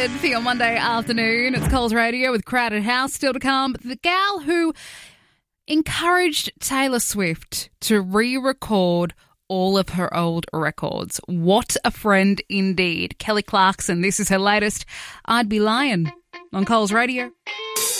excited for your Monday afternoon. It's Coles Radio with Crowded House still to come. But the gal who encouraged Taylor Swift to re-record all of her old records. What a friend indeed. Kelly Clarkson, this is her latest I'd Be Lying on Coles Radio.